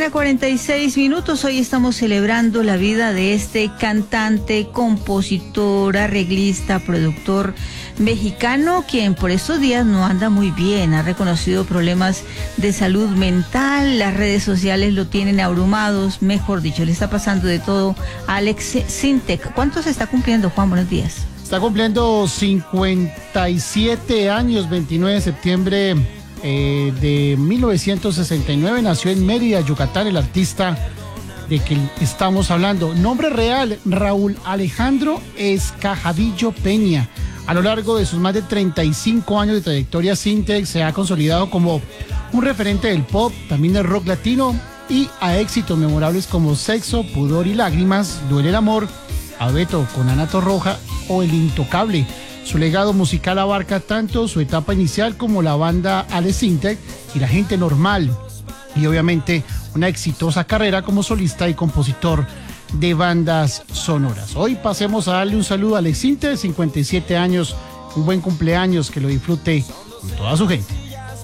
1:46. Hoy estamos celebrando la vida de este cantante, compositor, arreglista, productor mexicano, quien por estos días no anda muy bien. Ha reconocido problemas de salud mental, las redes sociales lo tienen abrumados, mejor dicho, le está pasando de todo a Alex Sintek. ¿Cuántos está cumpliendo, Juan? Buenos días. Está cumpliendo 57 años, 29 de septiembre de 1969. Nació en Mérida, Yucatán, el artista de que estamos hablando. Nombre real, Raúl Alejandro Escajadillo Peña. A lo largo de sus más de 35 años de trayectoria, Sintek se ha consolidado como un referente del pop, también del rock latino, y a éxitos memorables como Sexo, Pudor y Lágrimas, Duele el Amor, Abeto con Ana Torroja o El Intocable. Su legado musical abarca tanto su etapa inicial como la banda Alex Sintek y La Gente Normal, y obviamente una exitosa carrera como solista y compositor de bandas sonoras. Hoy pasemos a darle un saludo a Alex Sintek, 57 años, un buen cumpleaños, que lo disfrute con toda su gente.